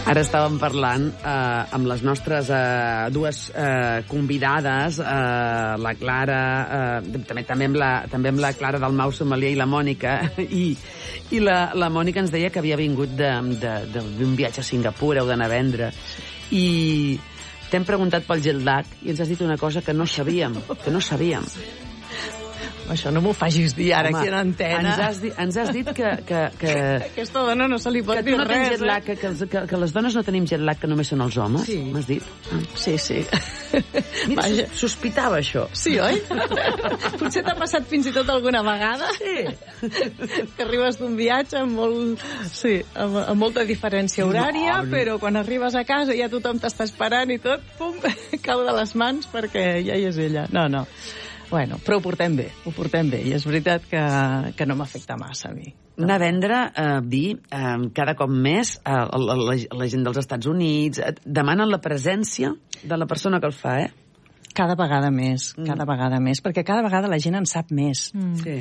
Ara estàvem parlant amb les nostres dues convidades, la Clara, també amb la Clara del Mau Sommelier i la Mònica, i la Mònica ens deia que havia vingut d'un viatge a Singapur, heu d'anar a vendre, i t'hem preguntat pel jet lag i ens has dit una cosa que no sabíem. Això no m'ho facis dir ara, aquí en antena. Ens has dit que aquesta dona no se li pot dir res. Que les dones no tenim jet lag, que només són els homes, sí. M'has dit? Sí. Mira, sospitava això. Sí, oi? Potser t'ha passat fins i tot alguna vegada? Sí. Que arribes d'un viatge amb molta diferència horària, però quan arribes a casa ja tothom t'està esperant i tot, pum, cau de les mans perquè ja hi és ella. No. Bueno, però ho portem bé, i és veritat que no m'afecta massa a mi. No. Anar a vendre vi cada cop més, la gent dels Estats Units, demanen la presència de la persona que el fa, Cada vegada més, perquè cada vegada la gent en sap més. Sí.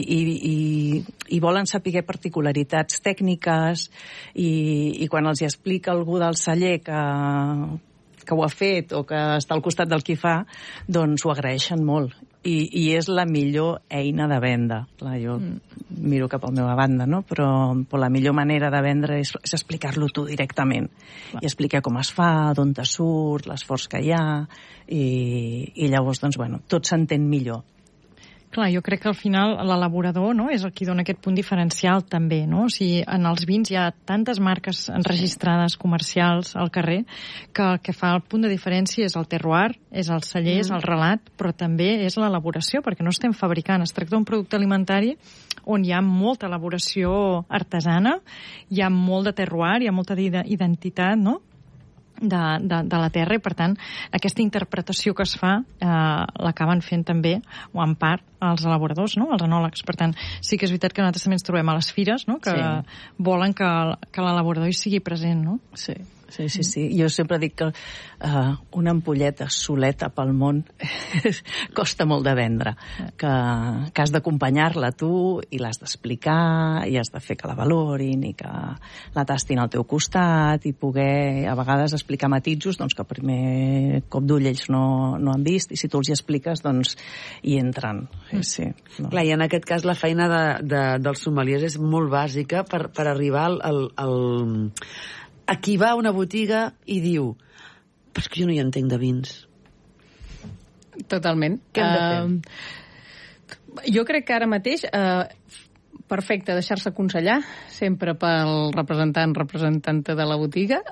I volen saber particularitats tècniques i quan els hi explica algú del celler que ho ha fet o que està al costat del qui fa, doncs ho agraeixen molt. I és la millor eina de venda. Clar, jo miro cap a la meva banda, no? Però la millor manera de vendre és explicar-lo tu directament. Clar. I explicar com es fa, d'on te surt, l'esforç que hi ha, i llavors, doncs, bueno, tot s'entén millor. Clar, jo crec que al final l'elaborador, no, és el qui dona aquest punt diferencial també, no? O sigui, en els vins hi ha tantes marques enregistrades comercials al carrer que el que fa el punt de diferència és el terroir, és el celler, és el relat, però també és l'elaboració, perquè no estem fabricant. Es tracta d'un producte alimentari on hi ha molta elaboració artesana, hi ha molt de terroir, hi ha molta identitat, no?, de la terra, i per tant aquesta interpretació que es fa l'acaben fent també, o en part, els elaboradors, no?, els enòlegs. Per tant, sí que és veritat que nosaltres també ens trobem a les fires, no?, que volen que l'elaborador hi sigui present, no? Sí. Jo sempre dic que una ampolleta soleta pel món costa molt de vendre, que has d'acompanyar-la tu i l'has d'explicar i has de fer que la valorin i que la tastin al teu costat i poder a vegades explicar matisos doncs, que el primer cop d'ull ells no han vist, i si tu els hi expliques doncs hi entren. Sí. No. Clar, i en aquest cas la feina dels sommeliers és molt bàsica per arribar a qui va a una botiga i diu, però és que jo no hi entenc de vins. Totalment. Què hem de fer? Jo crec que ara mateix perfecte deixar-se aconsellar sempre pel representanta de la botiga.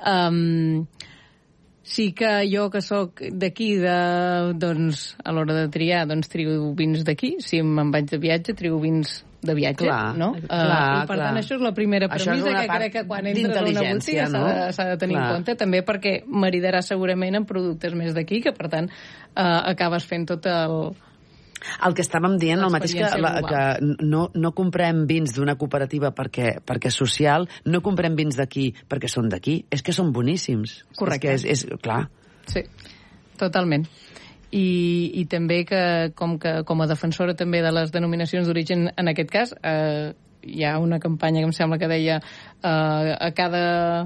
Sí que jo, que sóc d'aquí, doncs, a l'hora de triar, doncs trio vins d'aquí. Si me'n vaig de viatge, trio vins de viatge, no? I per tant, això és la primera premissa que crec que quan entres a una botiga s'ha de tenir en compte, també perquè maridarà segurament amb productes més d'aquí, que per tant acabes fent tot el que estàvem dient, el mateix que no comprem vins d'una cooperativa perquè és social, no comprem vins d'aquí perquè són d'aquí, és que són boníssims. Correcte. És clar. Sí, totalment. I també que com a defensora també de les denominacions d'origen, en aquest cas, hi ha una campanya que em sembla que deia a cada...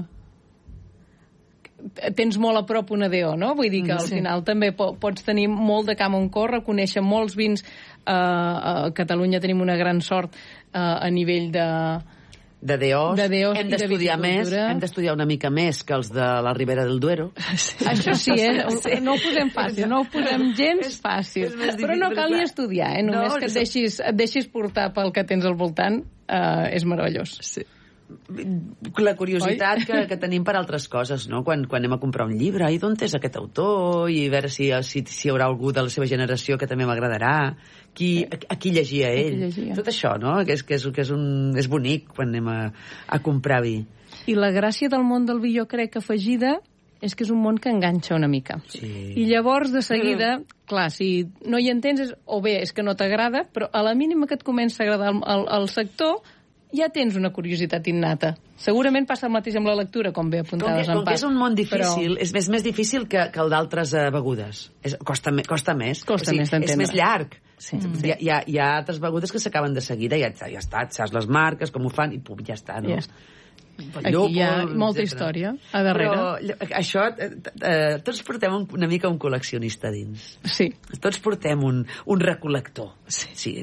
tens molt a prop una DO, no? Vull dir que al final també pots tenir molt de camp on córrer, conèixer molts vins. A Catalunya tenim una gran sort a nivell de DOs, hem d'estudiar més, hem d'estudiar una mica més que els de la Ribera del Duero. Això sí, no ho posem fàcil, no ho posem gens fàcil, però no cal ni estudiar, només que et deixis portar pel que tens al voltant, és meravellós. Sí. La curiositat que tenim per altres coses, no? Quan anem a comprar un llibre, i d'on és aquest autor, i a veure si hi haurà algú de la seva generació que també m'agradarà, a qui llegia ell. Tot això, no? Que és bonic quan anem a comprar vi. I la gràcia del món del vi, jo crec, afegida, és que és un món que enganxa una mica. Sí. I llavors, de seguida, clar, si no hi entens, o bé és que no t'agrada, però a la mínima que et comença a agradar el sector, ja tens una curiositat innata. Segurament passa el mateix amb la lectura, com bé apuntaves en part. Com que és un món difícil, és més difícil que el d'altres begudes. Costa més. Costa més d'entendre. És més llarg. Sí. Hi ha altres begudes que s'acaben de seguida, ja està, saps les marques, com ho fan, i pum, ja està, no? Aquí hi ha molta història a darrere. Però això, tots portem una mica un col·leccionista dins. Sí. Tots portem un recol·lector. Sí.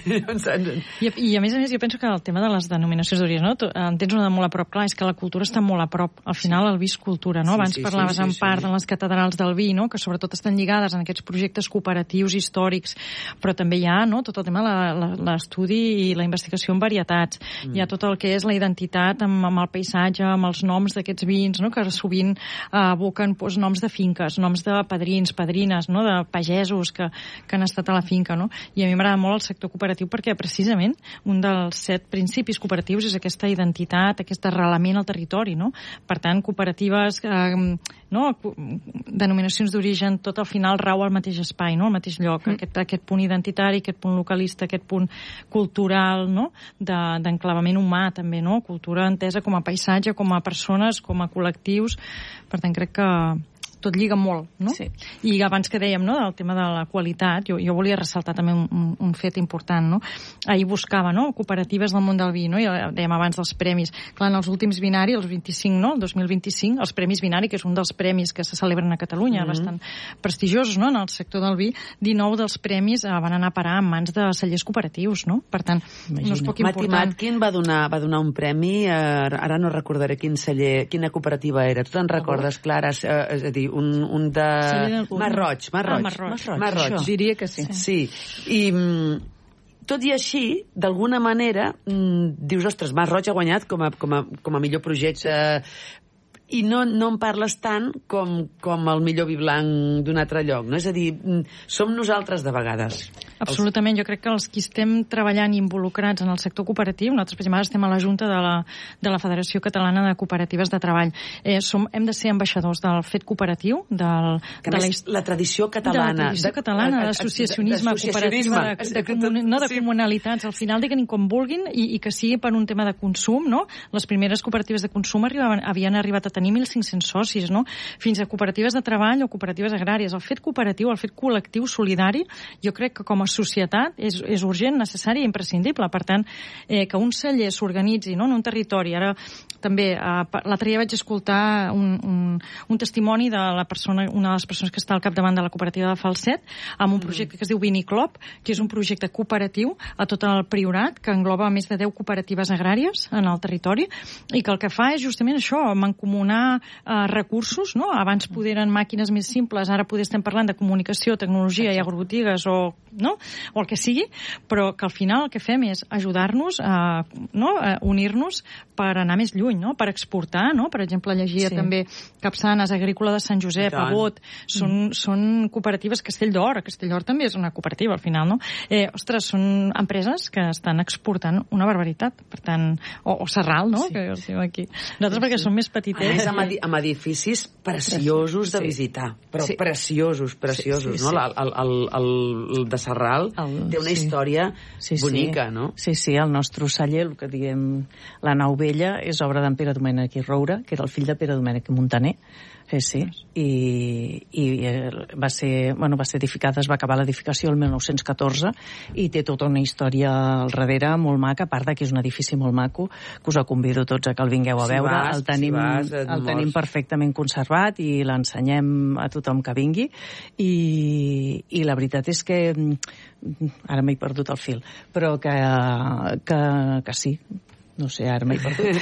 I a més, jo penso que el tema de les denominacions d'origen, no? En tens una de molt a prop, clar, és que la cultura està molt a prop. Al final el vi és cultura, no? Abans parlaves en part de les catedrals del vi, no? Que sobretot estan lligades en aquests projectes cooperatius històrics, però també hi ha, no? Tot el tema de l'estudi i la investigació en varietats. Hi ha tot el que és la identitat amb el paisatge, amb els noms d'aquests vins, no? Que sovint evoquen noms de finques, noms de padrins, padrines, no? De pagesos que han estat a la finca, no? I a mi m'agrada molt el sector cooperatiu perquè precisament un dels 7 principis cooperatius és aquesta identitat, aquest arrelament al territori, no? Per tant, cooperatives, denominacions d'origen, tot al final rau al mateix espai, no? Al mateix lloc, aquest punt identitari, aquest punt localista, aquest punt cultural, no? D'enclavament humà també, no? Cultura entesa com a paisatge, com a persones, com a col·lectius. Per tant, crec que tot lliga molt, no? Sí. I abans que dèiem, no?, del tema de la qualitat, jo volia ressaltar també un fet important, no? Ahir buscava, no?, cooperatives del món del vi, no? I dèiem abans dels premis. Clar, en els últims Vinari, els 25, no?, el 2025, els Premis Vinari, que és un dels premis que se celebren a Catalunya, bastant prestigiosos, no?, en el sector del vi, 19 dels premis van anar a parar en mans de cellers cooperatius, no? Per tant, no és poc important. Mati Matkin va donar un premi, ara no recordaré quin celler, quina cooperativa era. Tu te'n recordes, Clara? És a dir, un de... Mas Roig. Diria que sí. Sí. I tot i així, d'alguna manera, dius, ostres, Mas Roig ha guanyat com a millor projecte i no en parles tant com el millor vi blanc d'un altre lloc, no? És a dir, som nosaltres de vegades. Absolutament, jo crec que els qui estem treballant i involucrats en el sector cooperatiu, nosaltres, per exemple, estem a la Junta de la Federació Catalana de Cooperatives de Treball. Hem de ser ambaixadors del fet cooperatiu, la tradició catalana. D'associacionisme cooperatiu, de comunalitats. Al final, diguin com vulguin, i que sigui per un tema de consum, no? Les primeres cooperatives de consum havien arribat a tenir 1.500 socis, no? Fins a cooperatives de treball o cooperatives agràries. El fet cooperatiu, el fet col·lectiu, solidari, jo crec que com a societat és urgent, necessari i imprescindible. Per tant, que un celler s'organitzi, no?, en un territori. Ara també, l'altre dia vaig escoltar un testimoni de una de les persones que està al capdavant de la cooperativa de Falset, amb un projecte que es diu Viniclub, que és un projecte cooperatiu a tot el Priorat, que engloba més de 10 cooperatives agràries en el territori, i que el que fa és justament això, mancomunar recursos, no? Abans eren màquines més simples, ara estem parlant de comunicació, tecnologia i agrobotigues o el que sigui, però que al final el que fem és ajudar-nos a unir-nos per anar més lluny, no? Per exportar, no? Per exemple, llegia també Capçanes, Agrícola de Sant Josep, Abot, són cooperatives. Castelldor també és una cooperativa al final, no? Són empreses que estan exportant una barbaritat, per tant, o Serral, no? Que ho diu aquí. Nosaltres perquè som més petitets. Amb edificis preciosos de visitar, però preciosos, no? El de Serral té una història bonica, no? Sí, el nostre celler, el que diem la Nau Vella, és obra d'en Pere Domènech i Roura, que era el fill de Pere Domènech i Montaner. Sí. I va ser edificada, es va acabar l'edificació el 1914 i té tota una història al darrere molt maca, a part que és un edifici molt maco, que us convido tots a que el vingueu a veure. El tenim perfectament conservat i l'ensenyem a tothom que vingui, i la veritat és que ara m'he perdut el fil, però que sí. No sé, ara m'he perdut.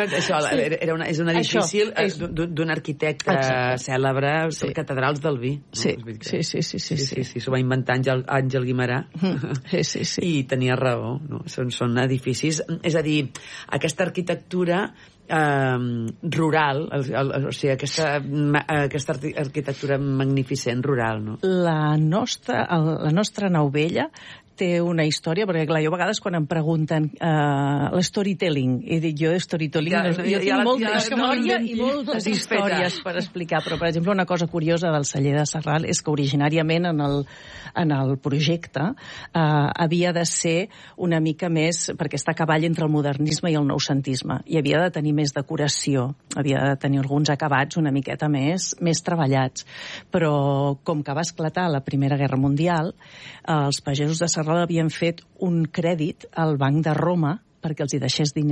És un edifici d'un arquitecte cèlebre, catedrals del vi. Sí. S'ho va inventar Àngel Guimerà. I tenia raó. Són edificis... És a dir, aquesta arquitectura rural, o sigui, aquesta arquitectura magnificent rural, no? La nostra Nau Vella té una història, perquè clar, jo a vegades quan em pregunten l'storytelling, i dic jo storytelling, jo tinc molta història i moltes històries per explicar, però per exemple una cosa curiosa del celler de Serral és que originàriament en el projecte havia de ser una mica més, perquè està a cavall entre el modernisme i el noucentisme, i havia de tenir més decoració, havia de tenir alguns acabats una miqueta més treballats, però com que va esclatar la Primera Guerra Mundial, els pagesos de Serral havien fet un crèdit al Banc de Roma perquè els hi deixés diners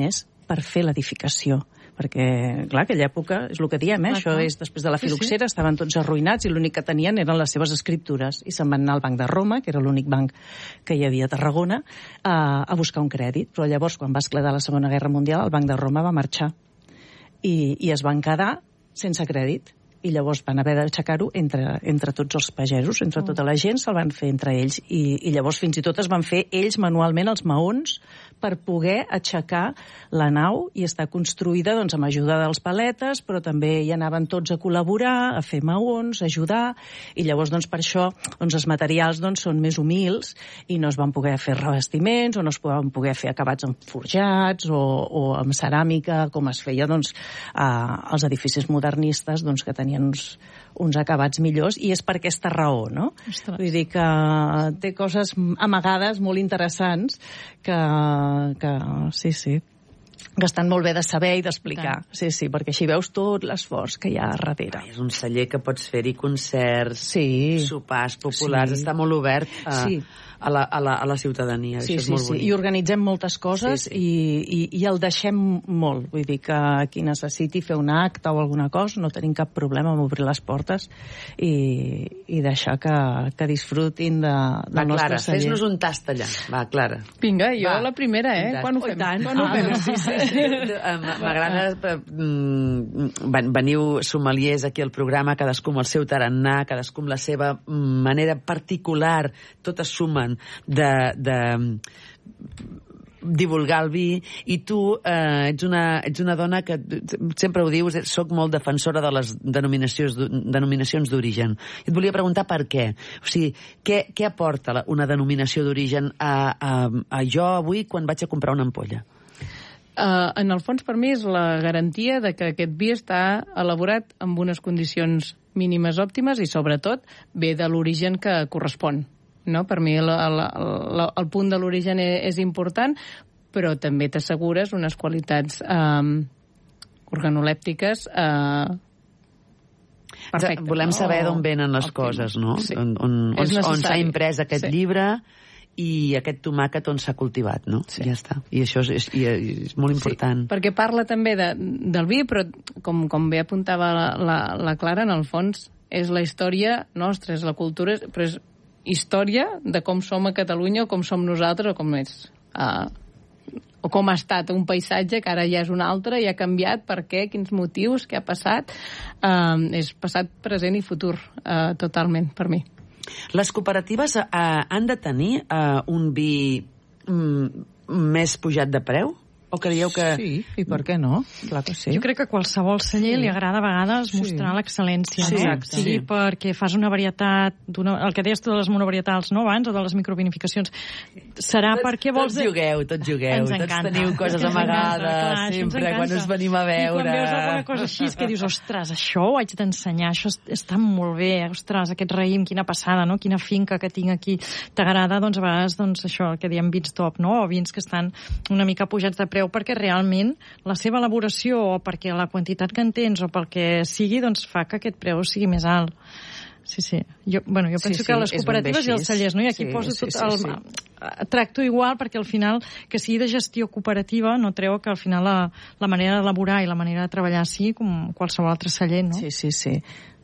per fer l'edificació. Perquè, clar, aquella època, és el que diem, això és després de la filoxera, estaven tots arruïnats i l'únic que tenien eren les seves escriptures. I se'n van anar al Banc de Roma, que era l'únic banc que hi havia a Tarragona, a buscar un crèdit. Però llavors, quan va esclatar la Segona Guerra Mundial, el Banc de Roma va marxar. I es van quedar sense crèdit. I llavors van haver d'aixecar-ho entre tots els pagesos, entre tota la gent, se'l van fer entre ells. I llavors fins i tot es van fer ells manualment els maons per poder aixecar la nau i està construïda doncs, amb ajuda dels paletes, però també hi anaven tots a col·laborar, a fer maons, a ajudar, i llavors doncs, per això doncs, els materials doncs, són més humils i no es van poder fer revestiments o no es van poder fer acabats amb forjats o amb ceràmica, com es feia doncs, als edificis modernistes doncs, que tenien uns acabats millors, i és per aquesta raó, no? Ostres. Vull dir que té coses amagades molt interessants que sí, que estan molt bé de saber i d'explicar. Sí, perquè així veus tot l'esforç que hi ha darrere. És un celler que pots fer-hi concerts, sopars populars, està molt obert a la ciutadania. Sí, això és molt bonic. I organitzem moltes coses i el deixem molt. Vull dir que qui necessiti fer un acte o alguna cosa no tenim cap problema en obrir les portes i deixar que disfrutin del nostre celler. Fes-nos un tast allà. Va, Clara. Vinga, jo la primera, Quan ho fem? Quan ho fem? Sí. M'agrada... Veniu sommeliers aquí al programa, cadascú amb el seu tarannà, cadascú amb la seva manera particular, totes sumen de divulgar el vi, i tu ets una dona que sempre ho dius, soc molt defensora de les denominacions d'origen. I et volia preguntar per què. O sigui, què aporta una denominació d'origen a jo avui quan vaig a comprar una ampolla? En el fons, per mi, és la garantia de que aquest vi està elaborat amb unes condicions mínimes òptimes i, sobretot, ve de l'origen que correspon. No? Per mi el punt de l'origen és important, però també t'assegures unes qualitats organolèptiques perfectes. Volem saber d'on venen les coses, no? Sí. On s'ha imprès aquest llibre i aquest tomàquet on s'ha cultivat, no? Sí. Ja està. I això és molt important. Sí, perquè parla també del vi, però com bé apuntava la Clara, en el fons és la història nostra, és la cultura, però és història de com som a Catalunya o com som nosaltres o com és o com ha estat un paisatge que ara ja és un altre i ha canviat, per què, quins motius, què ha passat. És passat, present i futur, totalment, per mi. Les cooperatives han de tenir un vi més pujat de preu? O creieu que... Sí, i per què no? Clar que sí. Jo crec que a qualsevol celler li agrada a vegades mostrar l'excel·lència, no? Exacte. Sigui perquè fas una varietat, el que deies tu de les monovarietals, no, abans, o de les microvinificacions. Serà perquè vols... Tots jugueu, tots teniu coses amagades, sempre, quan us venim a veure. I quan veus alguna cosa així, que dius, ostres, això ho haig d'ensenyar, això està molt bé, ostres, aquest raïm, quina passada, no? Quina finca que tinc aquí. T'agrada, doncs, a vegades, doncs, això, el que diem vins top, no? O vins que estan una mica pujats de preu, perquè realment la seva elaboració o perquè la quantitat que en tens o pel que sigui, doncs fa que aquest preu sigui més alt. Sí. Jo penso que les cooperatives i els cellers, no? I aquí poso tot tracto igual, perquè al final que sigui de gestió cooperativa no treu que al final la manera d'elaborar i la manera de treballar sigui com qualsevol altre celler, no? Sí.